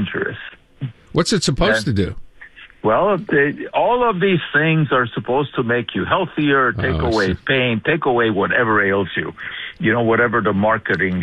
dangerous. What's it supposed to do? Well, all of these things are supposed to make you healthier, take away pain, take away whatever ails you. You know, whatever the marketing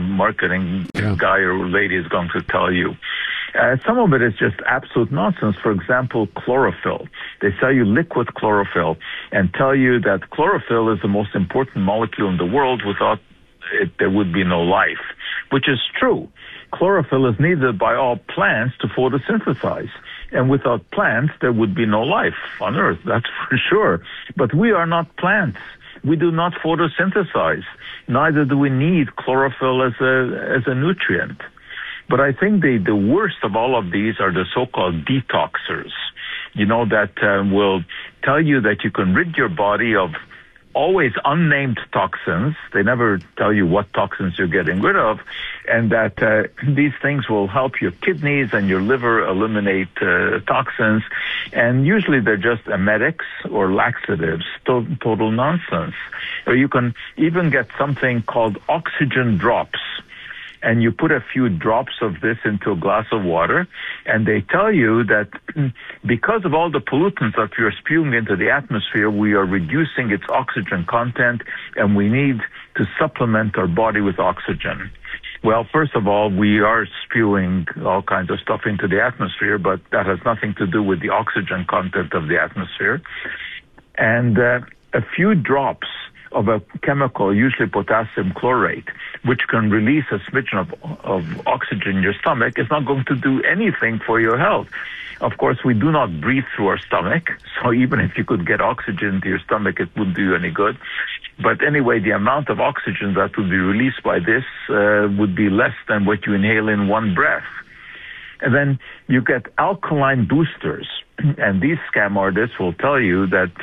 guy or lady is going to tell you. Some of it is just absolute nonsense. For example, chlorophyll. They sell you liquid chlorophyll and tell you that chlorophyll is the most important molecule in the world. Without it, there would be no life, which is true. Chlorophyll is needed by all plants to photosynthesize. And without plants, there would be no life on Earth, that's for sure. But we are not plants. We do not photosynthesize. Neither do we need chlorophyll as a nutrient. But I think the worst of all of these are the so-called detoxers, you know, that will tell you that you can rid your body of always unnamed toxins. They never tell you what toxins you're getting rid of, and that these things will help your kidneys and your liver eliminate toxins. And usually they're just emetics or laxatives, total nonsense. Or you can even get something called oxygen drops. And you put a few drops of this into a glass of water, and they tell you that because of all the pollutants that we are spewing into the atmosphere, we are reducing its oxygen content, and we need to supplement our body with oxygen. Well, first of all, we are spewing all kinds of stuff into the atmosphere, but that has nothing to do with the oxygen content of the atmosphere. And a few drops of a chemical, usually potassium chlorate, which can release a smidgen of oxygen in your stomach, is not going to do anything for your health. Of course, we do not breathe through our stomach, so even if you could get oxygen to your stomach, it wouldn't do you any good. But anyway, the amount of oxygen that would be released by this would be less than what you inhale in one breath. And then you get alkaline boosters, and these scam artists will tell you that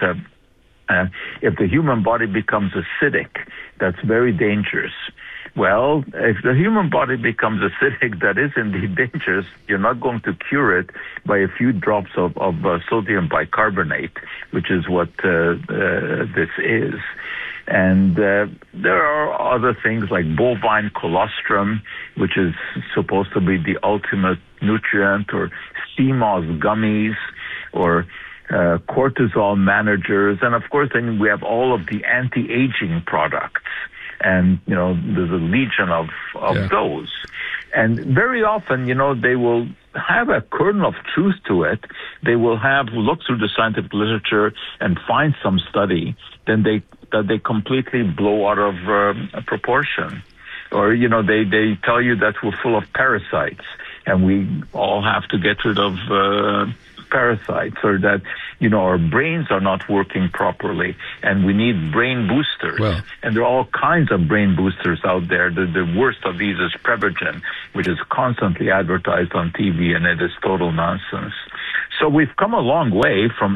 if the human body becomes acidic, that's very dangerous. Well, if the human body becomes acidic, that is indeed dangerous. You're not going to cure it by a few drops of sodium bicarbonate, which is what this is. And there are other things like bovine colostrum, which is supposed to be the ultimate nutrient, or sea moss gummies, or cortisol managers, and of course then we have all of the anti-aging products, and you know there's a legion of those. And very often, you know, they will have a kernel of truth to it. They will have look through the scientific literature and find some study, then they completely blow out of proportion. Or, you know, they tell you that we're full of parasites and we all have to get rid of parasites, or that, you know, our brains are not working properly and we need brain boosters. Well, and there are all kinds of brain boosters out there. The worst of these is Prevagen, which is constantly advertised on TV, and it is total nonsense. So we've come a long way from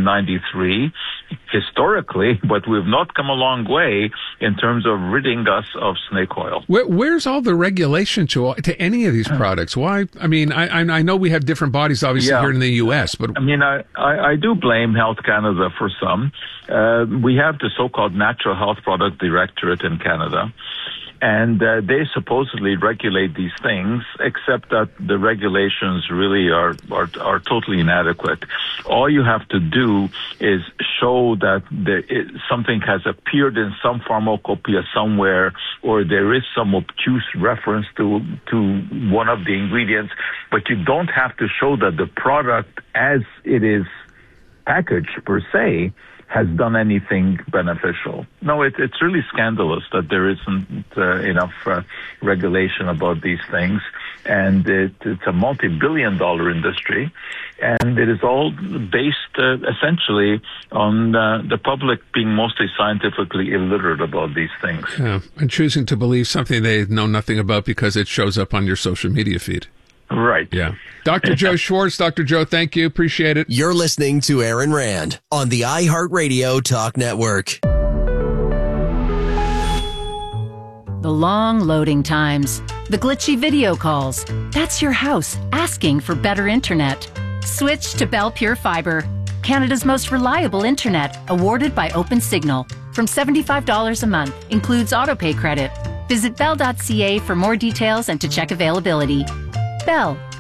1893 historically, but we've not come a long way in terms of ridding us of snake oil. Where's all the regulation to any of these products? Why? I mean, I know we have different bodies, obviously, here in the U.S., but... I mean, I do blame Health Canada for some. We have the so-called Natural Health Product Directorate in Canada, and they supposedly regulate these things, except that the regulations really are totally inadequate. All you have to do is show that something has appeared in some pharmacopoeia somewhere, or there is some obtuse reference to one of the ingredients, but you don't have to show that the product as it is packaged per se has done anything beneficial. No, it's really scandalous that there isn't enough regulation about these things, and it's a multi-billion-dollar industry, and it is all based essentially on the public being mostly scientifically illiterate about these things. Yeah, and choosing to believe something they know nothing about because it shows up on your social media feed. Right. Yeah. Dr. Joe Schwartz. Dr. Joe, thank you. Appreciate it. You're listening to Aaron Rand on the iHeartRadio Talk Network. The long loading times, the glitchy video calls. That's your house asking for better internet. Switch to Bell Pure Fiber, Canada's most reliable internet, awarded by OpenSignal. From $75 a month, includes autopay credit. Visit bell.ca for more details and to check availability. Bell,